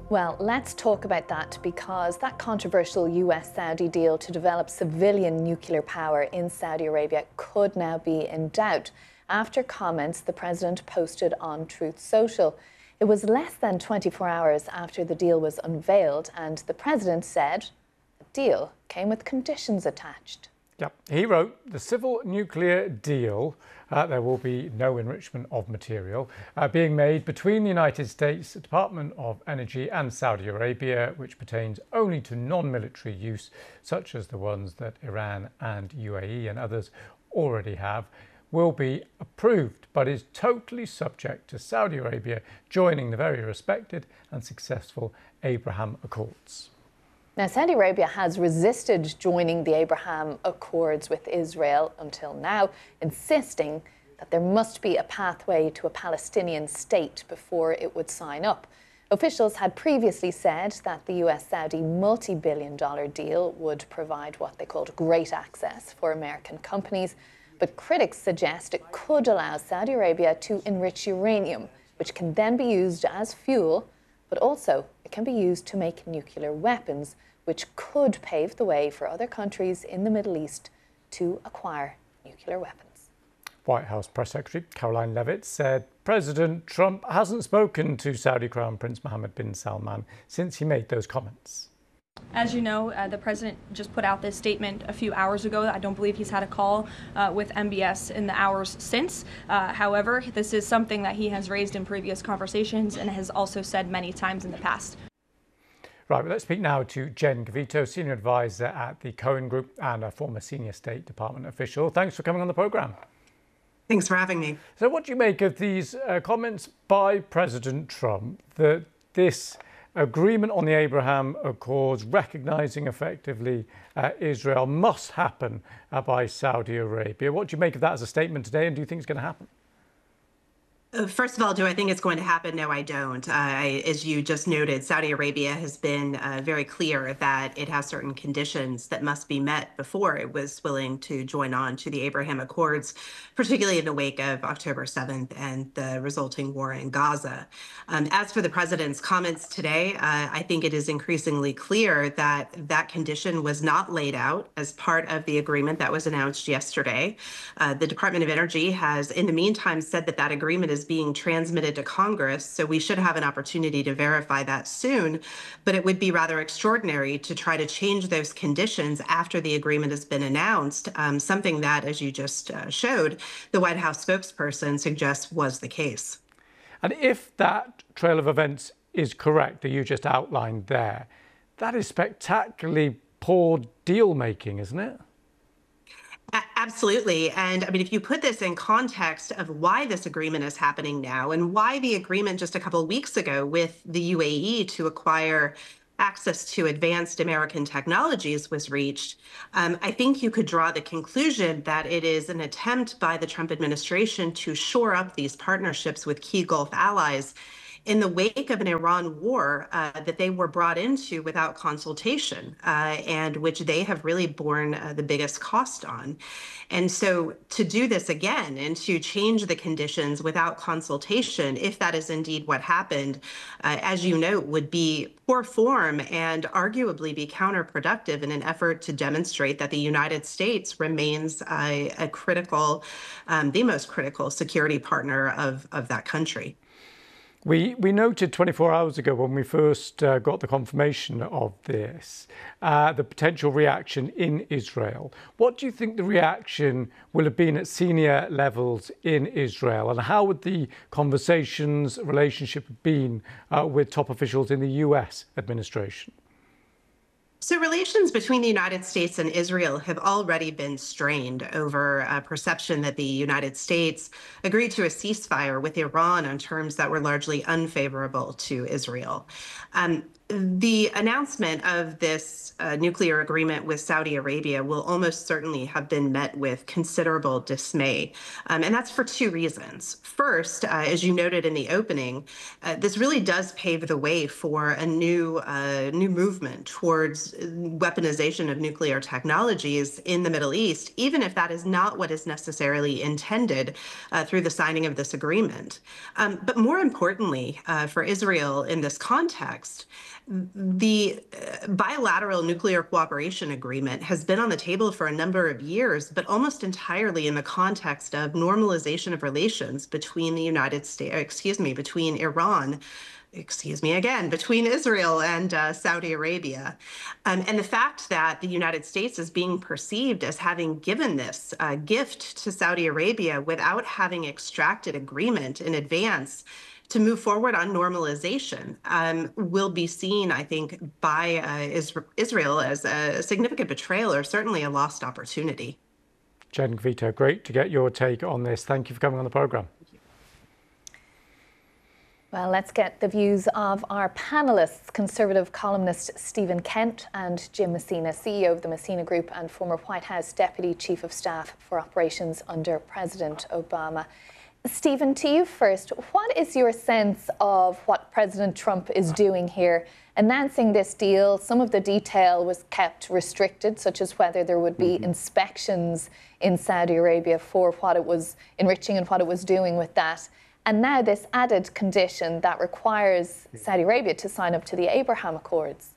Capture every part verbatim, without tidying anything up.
Well, let's talk about that because that controversial U S-Saudi deal to develop civilian nuclear power in Saudi Arabia could now be in doubt after comments the president posted on Truth Social. It was less than twenty-four hours after the deal was unveiled, and the president said the deal came with conditions attached. Yep, he wrote, the civil nuclear deal, uh, there will be no enrichment of material, uh, being made between the United States Department of Energy and Saudi Arabia, which pertains only to non-military use, such as the ones that Iran and U A E and others already have, will be approved, but is totally subject to Saudi Arabia joining the very respected and successful Abraham Accords. Now, Saudi Arabia has resisted joining the Abraham Accords with Israel until now, insisting that there must be a pathway to a Palestinian state before it would sign up. Officials had previously said that the U S-Saudi multi-billion dollar deal would provide what they called great access for American companies, but critics suggest it could allow Saudi Arabia to enrich uranium, which can then be used as fuel, but also it can be used to make nuclear weapons, which could pave the way for other countries in the Middle East to acquire nuclear weapons. White House Press Secretary Karoline Leavitt said President Trump hasn't spoken to Saudi Crown Prince Mohammed bin Salman since he made those comments. As you know, uh, the president just put out this statement a few hours ago. I don't believe he's had a call uh, with M B S in the hours since. Uh, however, this is something that he has raised in previous conversations and has also said many times in the past. Right, well, let's speak now to Jen Gavito, Senior Advisor at the Cohen Group and a former Senior State Department official. Thanks for coming on the programme. Thanks for having me. So what do you make of these uh, comments by President Trump that this agreement on the Abraham Accords, recognising effectively uh, Israel, must happen uh, by Saudi Arabia? What do you make of that as a statement today, and do you think it's going to happen? First of all, do I think it's going to happen? No, I don't. Uh, I, as you just noted, Saudi Arabia has been uh, very clear that it has certain conditions that must be met before it was willing to join on to the Abraham Accords, particularly in the wake of October seventh and the resulting war in Gaza. Um, as for the president's comments today, uh, I think it is increasingly clear that that condition was not laid out as part of the agreement that was announced yesterday. Uh, the Department of Energy has, in the meantime, said that that agreement is being transmitted to Congress, so we should have an opportunity to verify that soon. But it would be rather extraordinary to try to change those conditions after the agreement has been announced, um, something that, as you just uh, showed, the White House spokesperson suggests was the case. And if that trail of events is correct that you just outlined there, that is spectacularly poor deal making, isn't it? Absolutely. And I mean, if you put this in context of why this agreement is happening now and why the agreement just a couple of weeks ago with the U A E to acquire access to advanced American technologies was reached, um, I think you could draw the conclusion that it is an attempt by the Trump administration to shore up these partnerships with key Gulf allies in the wake of an Iran war uh, that they were brought into without consultation, uh, and which they have really borne uh, the biggest cost on. And so to do this again and to change the conditions without consultation, if that is indeed what happened, uh, as you note, would be poor form and arguably be counterproductive in an effort to demonstrate that the United States remains uh, a critical, um, the most critical security partner of, of that country. We, we noted twenty-four hours ago when we first uh, got the confirmation of this, uh, the potential reaction in Israel. What do you think the reaction will have been at senior levels in Israel, and how would the conversations, relationship have been uh, with top officials in the U S administration? So relations between the United States and Israel have already been strained over a perception that the United States agreed to a ceasefire with Iran on terms that were largely unfavorable to Israel. Um, The announcement of this uh, nuclear agreement with Saudi Arabia will almost certainly have been met with considerable dismay. Um, and that's for two reasons. First, uh, as you noted in the opening, uh, this really does pave the way for a new, uh, new movement towards weaponization of nuclear technologies in the Middle East, even if that is not what is necessarily intended uh, through the signing of this agreement. Um, but more importantly, uh, for Israel in this context, the bilateral nuclear cooperation agreement has been on the table for a number of years, but almost entirely in the context of normalization of relations between the United States, excuse me, between Iran, excuse me again, between Israel and uh, Saudi Arabia. Um, and the fact that the United States is being perceived as having given this uh, gift to Saudi Arabia without having extracted agreement in advance to move forward on normalization um, will be seen, I think, by uh, Israel as a significant betrayal or certainly a lost opportunity. Jen Gvito, great to get your take on this. Thank you for coming on the programme. Well, let's get the views of our panellists, Conservative columnist Stephen Kent and Jim Messina, C E O of the Messina Group and former White House Deputy Chief of Staff for Operations under President Obama. Stephen, to you first, what is your sense of what President Trump is doing here? Announcing this deal, some of the detail was kept restricted, such as whether there would be mm-hmm. inspections in Saudi Arabia for what it was enriching and what it was doing with that. And now this added condition that requires Saudi Arabia to sign up to the Abraham Accords.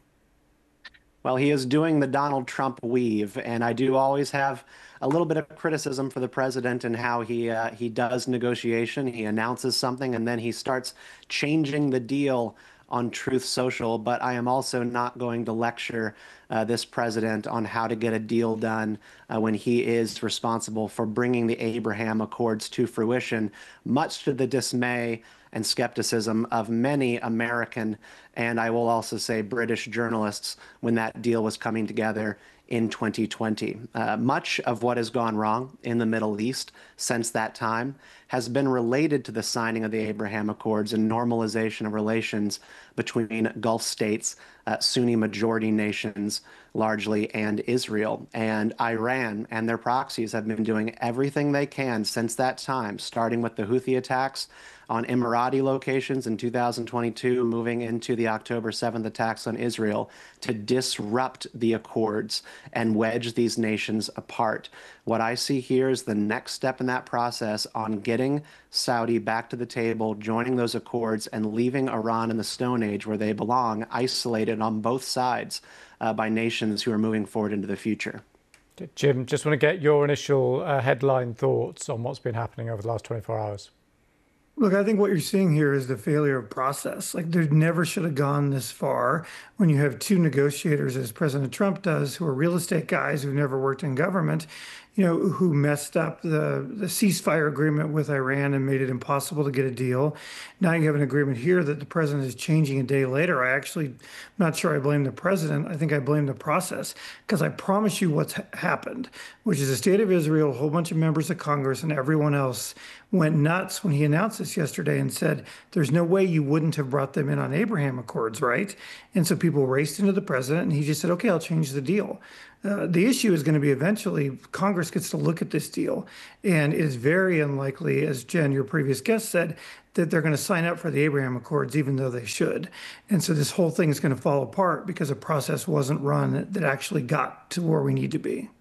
Well, he is doing the Donald Trump weave, and I do always have a little bit of criticism for the president and how he uh, he does negotiation. He announces something, and then he starts changing the deal on Truth Social. But I am also not going to lecture uh, this president on how to get a deal done uh, when he is responsible for bringing the Abraham Accords to fruition, much to the dismay and skepticism of many American and I will also say British journalists when that deal was coming together in twenty twenty. Uh, much of what has gone wrong in the Middle East since that time has been related to the signing of the Abraham Accords and normalization of relations between Gulf states, uh, Sunni majority nations largely, and Israel. And Iran and their proxies have been doing everything they can since that time, starting with the Houthi attacks on Emirati locations in two thousand twenty-two, moving into the October seventh attacks on Israel, to disrupt the accords and wedge these nations apart. What I see here is the next step in that process on getting Saudi back to the table, joining those accords, and leaving Iran in the Stone Age where they belong, isolated on both sides uh, by nations who are moving forward into the future. Jim, just want to get your initial uh, headline thoughts on what's been happening over the last twenty-four hours. Look, I think what you're seeing here is the failure of process. Like, there never should have gone this far when you have two negotiators, as President Trump does, who are real estate guys who've never worked in government, you know, who messed up the, the ceasefire agreement with Iran and made it impossible to get a deal. Now you have an agreement here that the president is changing a day later. I actually, I'm not sure I blame the president. I think I blame the process, because I promise you what's ha- happened, which is the state of Israel, a whole bunch of members of Congress and everyone else went nuts when he announced this yesterday and said, there's no way you wouldn't have brought them in on Abraham Accords, right? And so people raced into the president and he just said, okay, I'll change the deal. Uh, the issue is going to be eventually Congress gets to look at this deal. And it is very unlikely, as Jen, your previous guest said, that they're going to sign up for the Abraham Accords, even though they should. And so this whole thing is going to fall apart because a process wasn't run that actually got to where we need to be.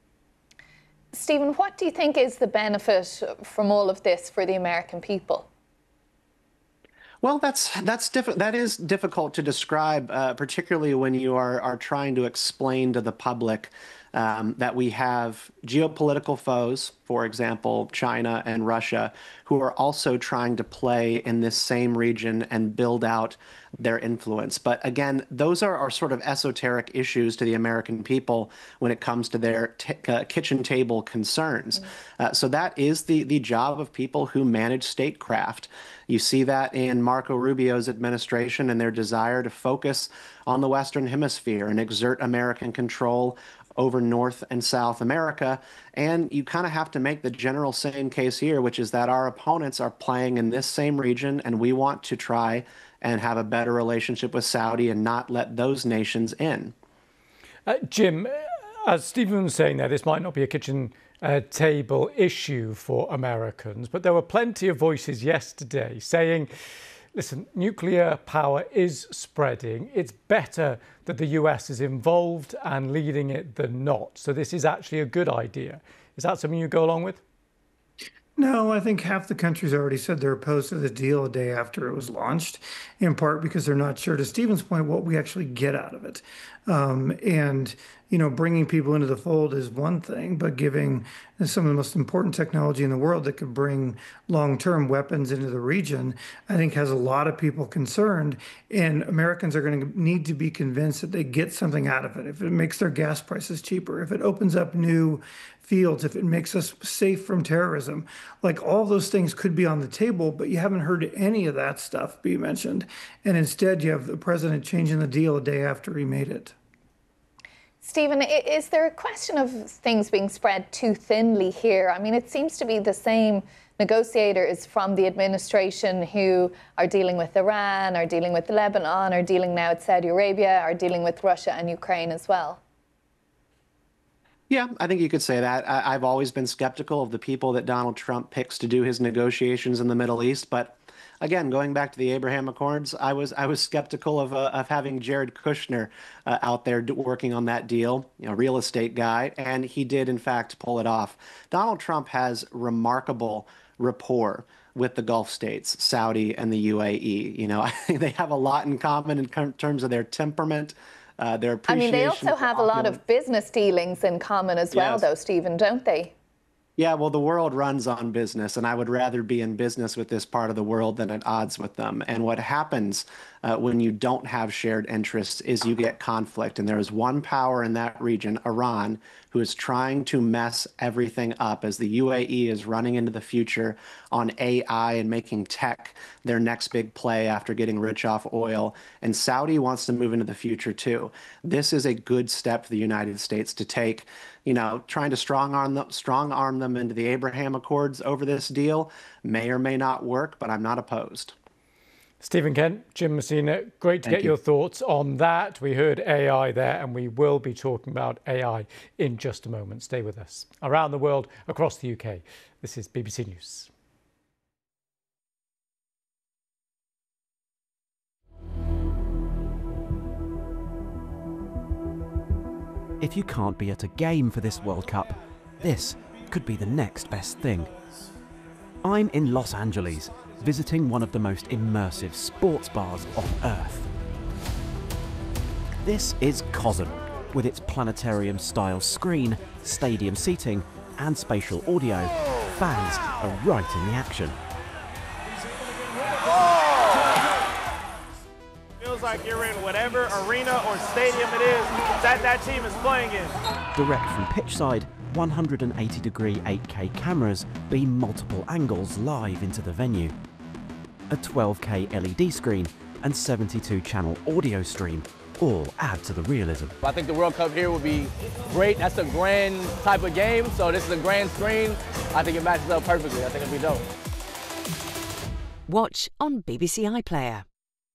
Stephen, what do you think is the benefit from all of this for the American people? Well, that's that's diff- that is difficult to describe, uh, particularly when you are are trying to explain to the public um, that we have geopolitical foes, for example, China and Russia, who are also trying to play in this same region and build out their influence. But again, those are, are sort of esoteric issues to the American people when it comes to their t- uh, kitchen table concerns. Mm-hmm. Uh, so that is the, the job of people who manage statecraft. You see that in Marco Rubio's administration and their desire to focus on the Western Hemisphere and exert American control over North and South America. And you kind of have to make the general same case here, which is that our opponents are playing in this same region, and we want to try and have a better relationship with Saudi and not let those nations in. Uh, Jim, as Stephen was saying there, this might not be a kitchen uh, table issue for Americans, but there were plenty of voices yesterday saying, listen, nuclear power is spreading. It's better that the U S is involved and leading it than not. So this is actually a good idea. Is that something you go along with? No, I think half the countries already said they're opposed to the deal a day after it was launched, in part because they're not sure, to Stephen's point, what we actually get out of it. Um, and, you know, bringing people into the fold is one thing, but giving some of the most important technology in the world that could bring long-term weapons into the region, I think has a lot of people concerned. And Americans are going to need to be convinced that they get something out of it. If it makes their gas prices cheaper, if it opens up new fields, if it makes us safe from terrorism, like all those things could be on the table, but you haven't heard any of that stuff be mentioned. And instead you have the president changing the deal a day after he made it. Stephen, is there a question of things being spread too thinly here? I mean, it seems to be the same negotiators from the administration who are dealing with Iran, are dealing with Lebanon, are dealing now with Saudi Arabia, are dealing with Russia and Ukraine as well. Yeah, I think you could say that. I, I've always been skeptical of the people that Donald Trump picks to do his negotiations in the Middle East. But again, going back to the Abraham Accords, I was I was skeptical of uh, of having Jared Kushner uh, out there working on that deal, you know, real estate guy, and he did in fact pull it off. Donald Trump has remarkable rapport with the Gulf states, Saudi and the U A E. You know, I think they have a lot in common in terms of their temperament. Uh, their I mean, they also have a lot of business dealings in common as well, yes. though, Stephen, don't they? Yeah, well, the world runs on business, and I would rather be in business with this part of the world than at odds with them. And what happens uh, when you don't have shared interests is you get conflict. And there is one power in that region, Iran, who is trying to mess everything up as the U A E is running into the future on A I and making tech their next big play after getting rich off oil. And Saudi wants to move into the future too. This is a good step for the United States to take. You know, trying to strong arm them, strong arm them into the Abraham Accords over this deal may or may not work, but I'm not opposed. Stephen Kent, Jim Messina, great to Thank get you. your thoughts on that. We heard A I there, and we will be talking about A I in just a moment. Stay with us. Around the world, across the U K, this is B B C News. If you can't be at a game for this World Cup, this could be the next best thing. I'm in Los Angeles, visiting one of the most immersive sports bars on Earth. This is COSM, with its planetarium-style screen, stadium seating, and spatial audio. Fans are right in the action. Feels like you're in whatever arena or stadium it is that that team is playing in. Direct from pitchside, one hundred eighty degree eight K cameras beam multiple angles live into the venue. A twelve K L E D screen and seventy-two channel audio stream all add to the realism. I think the World Cup here will be great. That's a grand type of game, so this is a grand screen. I think it matches up perfectly. I think it'll be dope. Watch on B B C iPlayer.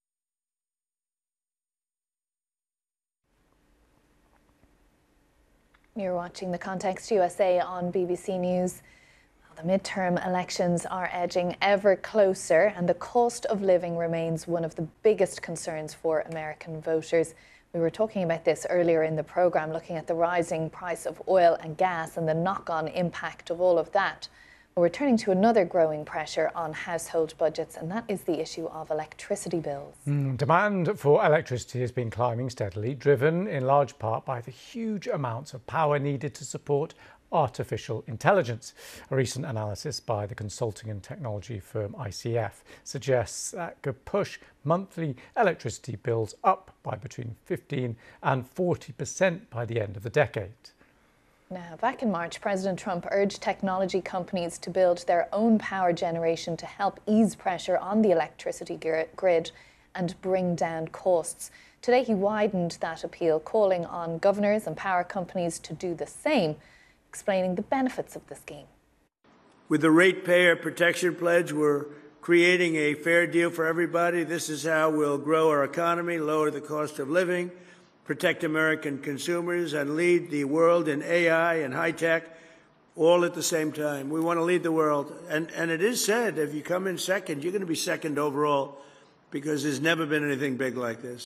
You're watching The Context U S A on B B C News. Well, the midterm elections are edging ever closer, and the cost of living remains one of the biggest concerns for American voters. We were talking about this earlier in the programme, looking at the rising price of oil and gas and the knock-on impact of all of that. But we're turning to another growing pressure on household budgets, and that is the issue of electricity bills. Mm, demand for electricity has been climbing steadily, driven in large part by the huge amounts of power needed to support artificial intelligence. A recent analysis by the consulting and technology firm I C F suggests that could push monthly electricity bills up by between fifteen and forty percent by the end of the decade. Now, back in March, President Trump urged technology companies to build their own power generation to help ease pressure on the electricity grid and bring down costs. Today he widened that appeal, calling on governors and power companies to do the same, explaining the benefits of the scheme. With the ratepayer protection pledge, we're creating a fair deal for everybody. This is how we'll grow our economy, lower the cost of living, protect American consumers, and lead the world in A I and high tech, all at the same time. We want to lead the world. And, and it is said, if you come in second, you're going to be second overall, because there's never been anything big like this.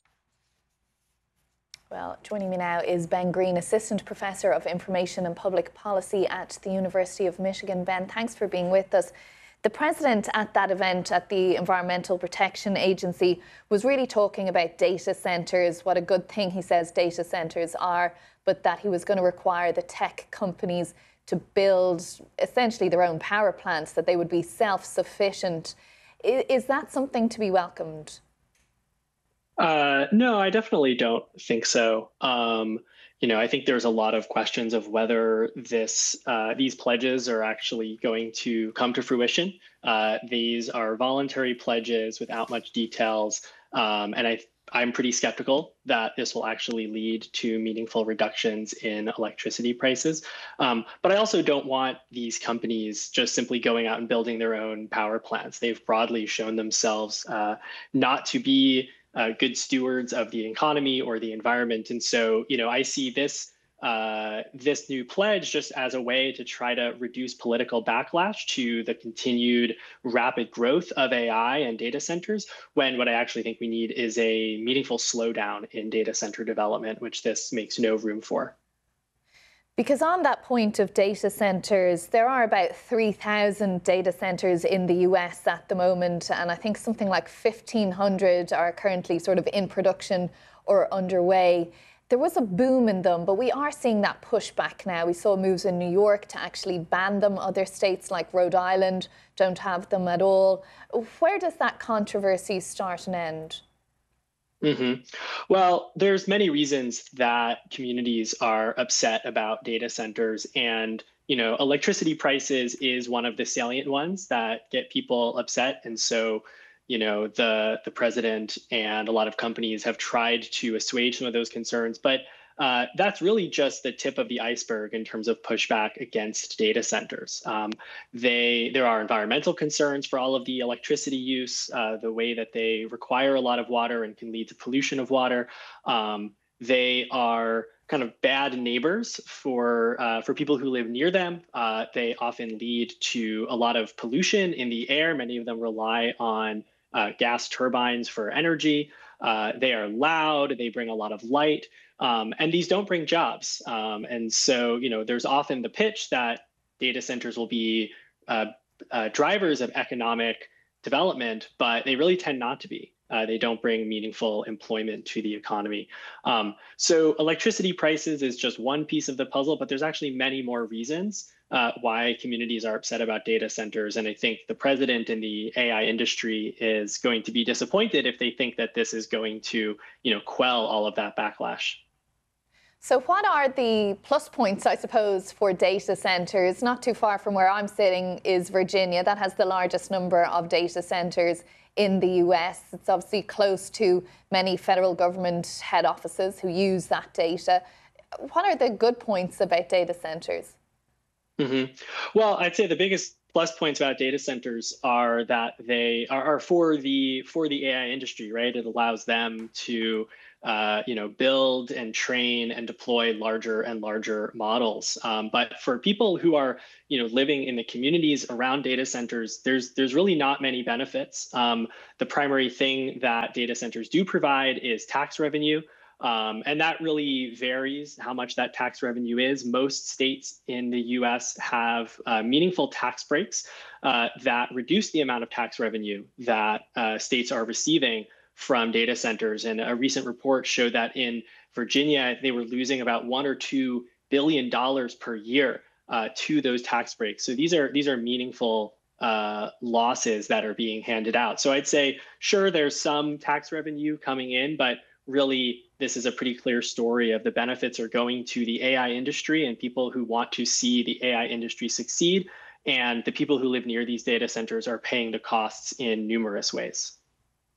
Well, joining me now is Ben Green, Assistant Professor of Information and Public Policy at the University of Michigan. Ben, thanks for being with us. The president at that event at the Environmental Protection Agency was really talking about data centres, what a good thing he says data centres are, but that he was going to require the tech companies to build essentially their own power plants, that they would be self-sufficient. Is that something to be welcomed? Uh, no, I definitely don't think so. Um, you know, I think there's a lot of questions of whether this uh, these pledges are actually going to come to fruition. Uh, these are voluntary pledges without much details, um, and I, I'm pretty skeptical that this will actually lead to meaningful reductions in electricity prices. Um, but I also don't want these companies just simply going out and building their own power plants. They've broadly shown themselves uh, not to be Uh, good stewards of the economy or the environment. And so, you know, I see this uh, this new pledge just as a way to try to reduce political backlash to the continued rapid growth of A I and data centers, when what I actually think we need is a meaningful slowdown in data center development, which this makes no room for. Because on that point of data centres, there are about three thousand data centres in the U S at the moment, and I think something like fifteen hundred are currently sort of in production or underway. There was a boom in them, but we are seeing that pushback now. We saw moves in New York to actually ban them. Other states like Rhode Island don't have them at all. Where does that controversy start and end? Mm-hmm. Well, there's many reasons that communities are upset about data centers, and you know, electricity prices is one of the salient ones that get people upset. And so, you know, the the president and a lot of companies have tried to assuage some of those concerns, but uh, that's really just the tip of the iceberg in terms of pushback against data centers. Um, they there are environmental concerns for all of the electricity use, uh, the way that they require a lot of water and can lead to pollution of water. Um, they are kind of bad neighbors for uh, for people who live near them. Uh, they often lead to a lot of pollution in the air. Many of them rely on uh, gas turbines for energy. Uh, they are loud. They bring a lot of light. Um, and these don't bring jobs. Um, and so, you know, there's often the pitch that data centers will be uh, uh, drivers of economic development, but they really tend not to be. Uh, they don't bring meaningful employment to the economy. Um, so electricity prices is just one piece of the puzzle, but there's actually many more reasons uh, why communities are upset about data centers. And I think the president in the A I industry is going to be disappointed if they think that this is going to, you know, quell all of that backlash. So what are the plus points, I suppose, for data centres? Not too far from where I'm sitting is Virginia. That has the largest number of data centres in the U S. It's obviously close to many federal government head offices who use that data. What are the good points about data centres? Mm-hmm. Well, I'd say the biggest plus points about data centers are that they are, are for the for the A I industry, right? It allows them to Uh, you know, build and train and deploy larger and larger models. Um, but for people who are, you know, living in the communities around data centers, there's there's really not many benefits. Um, the primary thing that data centers do provide is tax revenue. Um, and that really varies how much that tax revenue is. Most states in the U S have uh, meaningful tax breaks uh, that reduce the amount of tax revenue that uh, states are receiving from data centers. And a recent report showed that in Virginia, they were losing about one or two billion dollars per year uh, to those tax breaks. So these are these are meaningful uh, losses that are being handed out. So I'd say, sure, there's some tax revenue coming in, but really, this is a pretty clear story of the benefits are going to the A I industry and people who want to see the A I industry succeed. And the people who live near these data centers are paying the costs in numerous ways.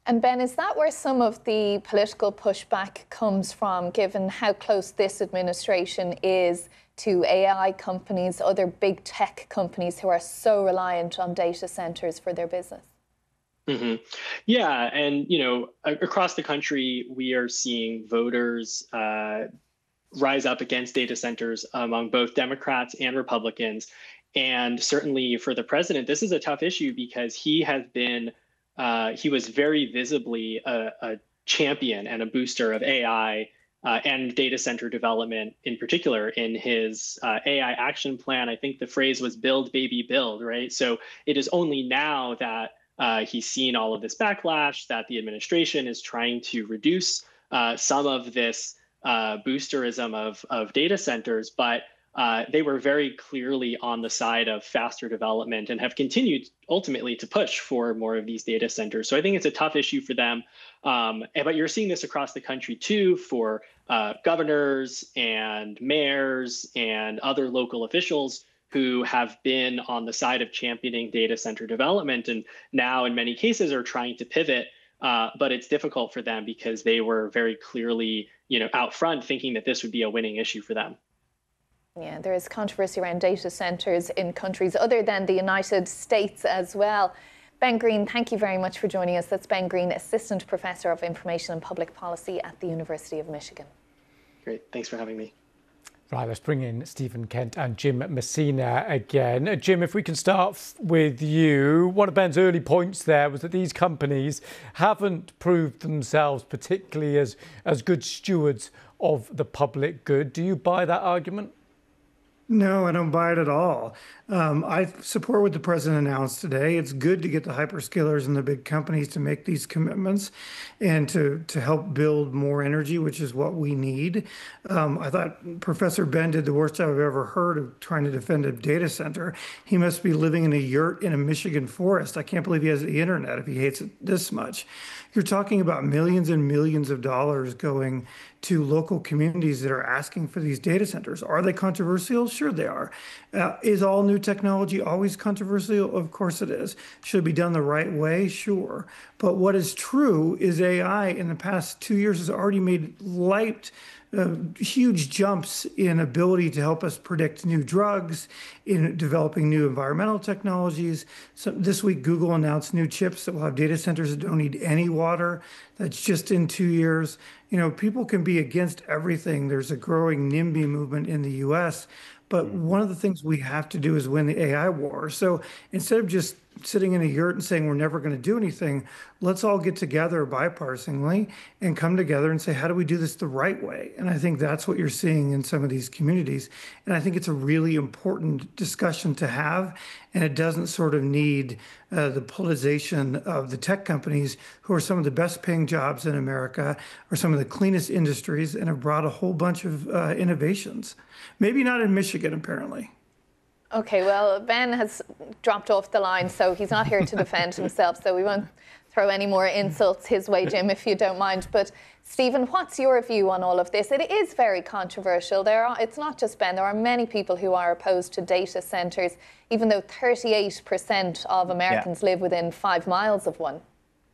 And Ben, is that where some of the political pushback comes from, given how close this administration is to A I companies, other big tech companies who are so reliant on data centers for their business? Mm-hmm. Yeah, and you know, across the country, we are seeing voters uh, rise up against data centers among both Democrats and Republicans. And certainly for the president, this is a tough issue because he has been, uh, he was very visibly a, a champion and a booster of A I uh, and data center development in particular in his uh, A I action plan. I think the phrase was build, baby, build, right? So it is only now that uh, he's seen all of this backlash, that the administration is trying to reduce uh, some of this uh, boosterism of, of data centers, but Uh, they were very clearly on the side of faster development and have continued ultimately to push for more of these data centers. So I think it's a tough issue for them. Um, but you're seeing this across the country too for uh, governors and mayors and other local officials who have been on the side of championing data center development and now in many cases are trying to pivot. Uh, but it's difficult for them because they were very clearly, you know, out front thinking that this would be a winning issue for them. Yeah, there is controversy around data centers in countries other than the United States as well. Ben Green, thank you very much for joining us. That's Ben Green, Assistant Professor of Information and Public Policy at the University of Michigan. Great, thanks for having me. Right, let's bring in Stephen Kent and Jim Messina again. Uh, Jim, if we can start with you. One of Ben's early points there was that these companies haven't proved themselves particularly as, as good stewards of the public good. Do you buy that argument? No, I don't buy it at all. Um, I support what the president announced today. It's good to get the hyperscalers and the big companies to make these commitments and to, to help build more energy, which is what we need. Um, I thought Professor Ben did the worst job I've ever heard of trying to defend a data center. He must be living in a yurt in a Michigan forest. I can't believe he has the internet if he hates it this much. You're talking about millions and millions of dollars going to local communities that are asking for these data centers. Are they controversial? Sure they are. Uh, is all new technology always controversial? Of course it is. Should it be done the right way? Sure. But what is true is A I in the past two years has already made light Uh, huge jumps in ability to help us predict new drugs, in developing new environmental technologies. So this week, Google announced new chips that will have data centers that don't need any water. That's just in two years. You know, people can be against everything. There's a growing NIMBY movement in the U S, but one of the things we have to do is win the A I war. So instead of just sitting in a yurt and saying we're never going to do anything, let's all get together bipartisanly and come together and say, how do we do this the right way? And I think that's what you're seeing in some of these communities. And I think it's a really important discussion to have. And it doesn't sort of need uh, the politicization of the tech companies, who are some of the best paying jobs in America, are some of the cleanest industries, and have brought a whole bunch of uh, innovations. Maybe not in Michigan, apparently. Okay, well, Ben has dropped off the line, so he's not here to defend himself, so we won't throw any more insults his way, Jim, if you don't mind. But Stephen, what's your view on all of this? It is very controversial. There are, it's not just Ben, there are many people who are opposed to data centers, even though thirty-eight percent of Americans yeah. live within five miles of one.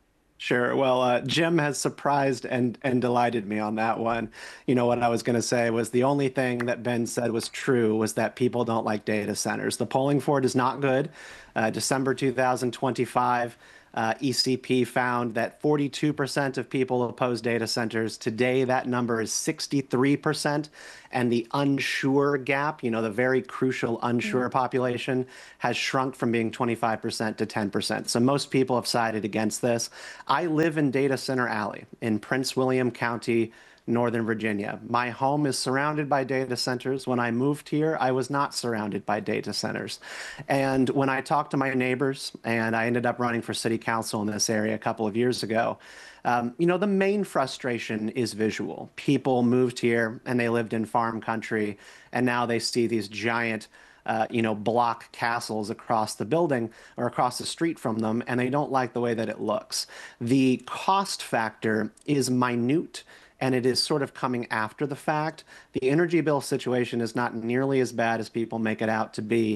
Sure. Well, uh, Jim has surprised and, and delighted me on that one. You know, what I was going to say was the only thing that Ben said was true was that people don't like data centers. The polling for it is not good. Uh, December two thousand twenty-five, uh, E C P found that forty-two percent of people oppose data centers. Today, that number is sixty-three percent. And the unsure gap, you know, the very crucial unsure mm-hmm. population, has shrunk from being twenty-five percent to ten percent. So most people have sided against this. I live in Data Center Alley in Prince William County, Northern Virginia. My home is surrounded by data centers. When I moved here, I was not surrounded by data centers. And when I talked to my neighbors, and I ended up running for city council in this area a couple of years ago, Um, you know, the main frustration is visual. People moved here and they lived in farm country, and now they see these giant, uh, you know, block castles across the building or across the street from them, and they don't like the way that it looks. The cost factor is minute, and it is sort of coming after the fact. The energy bill situation is not nearly as bad as people make it out to be.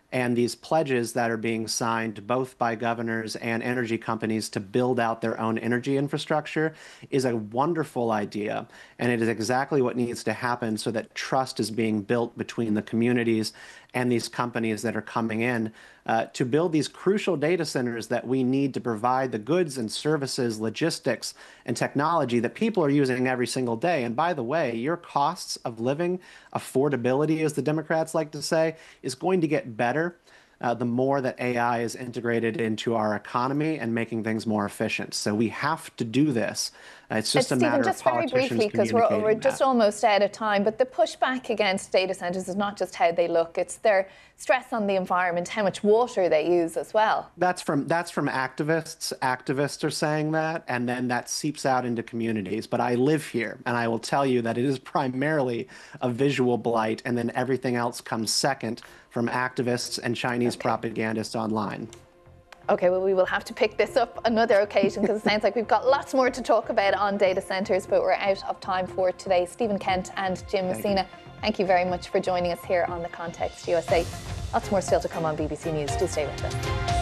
And these pledges that are being signed both by governors and energy companies to build out their own energy infrastructure is a wonderful idea. And it is exactly what needs to happen so that trust is being built between the communities and these companies that are coming in uh, to build these crucial data centers that we need to provide the goods and services, logistics, and technology that people are using every single day. And by the way, your costs of living, affordability, as the Democrats like to say, is going to get better Uh, the more that A I is integrated into our economy and making things more efficient. So we have to do this. Uh, it's just and a Stephen, matter just of very politicians briefly, because we're, communicating we're just that. almost out of time, but the pushback against data centres is not just how they look, it's their stress on the environment, how much water they use as well. That's from that's from activists. Activists are saying that, and then that seeps out into communities. But I live here, and I will tell you that it is primarily a visual blight, and then everything else comes second from activists and Chinese okay. propagandists online. Okay, well, we will have to pick this up another occasion because it sounds like we've got lots more to talk about on data centres, but we're out of time for today. Stephen Kent and Jim Messina, thank you very much for joining us here on The Context U S A. Lots more still to come on B B C News. Do stay with us.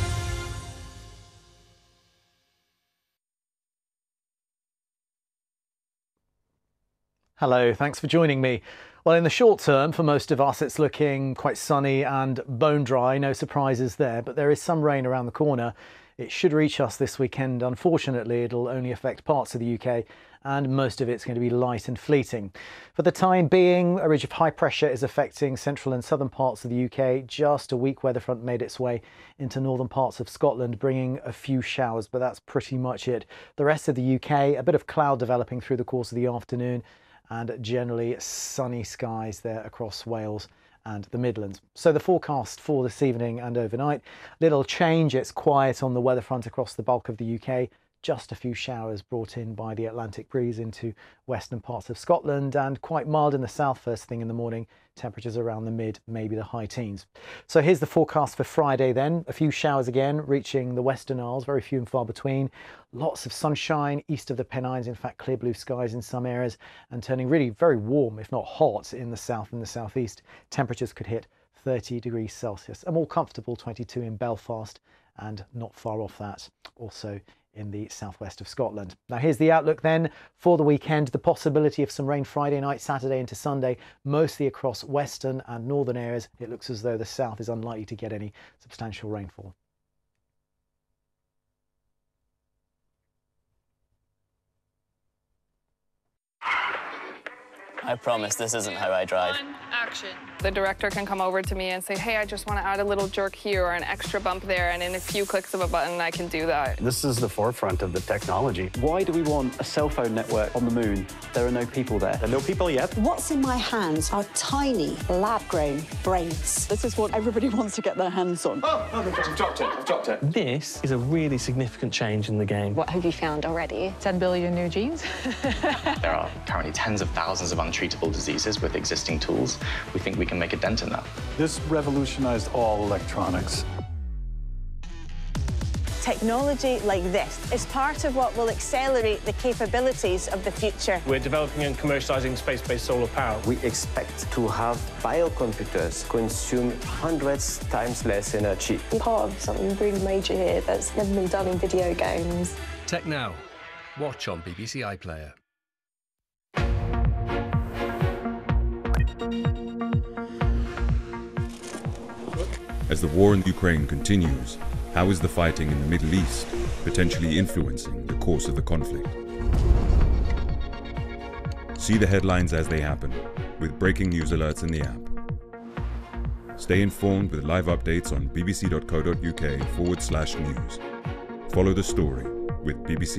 Hello, thanks for joining me. Well, in the short term, for most of us, it's looking quite sunny and bone dry. No surprises there, but there is some rain around the corner. It should reach us this weekend. Unfortunately, it'll only affect parts of the U K, and most of it's going to be light and fleeting. For the time being, a ridge of high pressure is affecting central and southern parts of the U K. Just a weak weather front made its way into northern parts of Scotland, bringing a few showers, but that's pretty much it. The rest of the U K, a bit of cloud developing through the course of the afternoon, and generally sunny skies there across Wales and the Midlands. So the forecast for this evening and overnight, little change. It's quiet on the weather front across the bulk of the U K. Just a few showers brought in by the Atlantic breeze into western parts of Scotland, and quite mild in the south first thing in the morning. Temperatures around the mid, maybe the high teens. So here's the forecast for Friday then. A few showers again reaching the Western Isles, very few and far between. Lots of sunshine east of the Pennines, in fact clear blue skies in some areas, and turning really very warm, if not hot, in the south and the southeast. Temperatures could hit thirty degrees Celsius. A more comfortable twenty-two in Belfast, and not far off that also in the southwest of Scotland. Now here's the outlook then for the weekend. The possibility of some rain Friday night, Saturday into Sunday, mostly across western and northern areas. It looks as though the south is unlikely to get any substantial rainfall. I promise this isn't how I drive. On, action. The director can come over to me and say, hey, I just want to add a little jerk here or an extra bump there, and in a few clicks of a button, I can do that. This is the forefront of the technology. Why do we want a cell phone network on the moon? There are no people there. There are no people yet. What's in my hands are tiny, lab-grown brains. This is what everybody wants to get their hands on. Oh, oh my God, I've dropped it, I've dropped it. This is a really significant change in the game. What have you found already? ten billion new genes. There are currently tens of thousands of untreatable diseases with existing tools. We think we can make a dent in that. This revolutionized all electronics. Technology like this is part of what will accelerate the capabilities of the future. We're developing and commercializing space-based solar power. We expect to have biocomputers consume hundreds times less energy. We're part of something really major here that's never been done in video games. Tech Now. Watch on B B C iPlayer. As the war in Ukraine continues, how is the fighting in the Middle East potentially influencing the course of the conflict? See the headlines as they happen, with breaking news alerts in the app. Stay informed with live updates on bbc.co.uk forward slash news. Follow the story with B B C